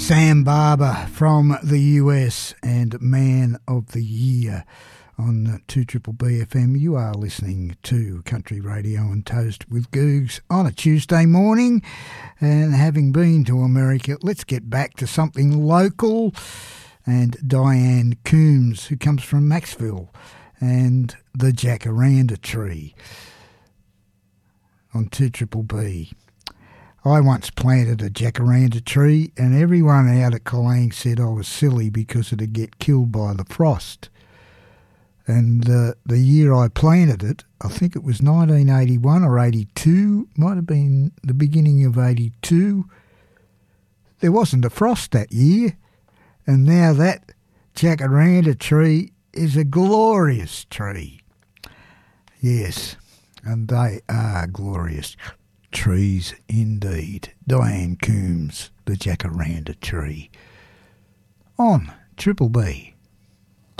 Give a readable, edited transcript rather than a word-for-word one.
Sam Barber from the US and Man of the Year on 2BBB FM. You are listening to Country Radio and Toast with Googs on a Tuesday morning. And having been to America, let's get back to something local. And Diane Coombs, who comes from Maxville, and the Jacaranda Tree on 2BBB. I once planted a jacaranda tree and everyone out at Killang said I was silly because it'd get killed by the frost. And the year I planted it, I think it was 1981 or 82, might have been the beginning of 82, there wasn't a frost that year. And now that jacaranda tree is a glorious tree. Yes, and they are glorious trees indeed. Diane Coombs, the Jacaranda Tree, on Triple B.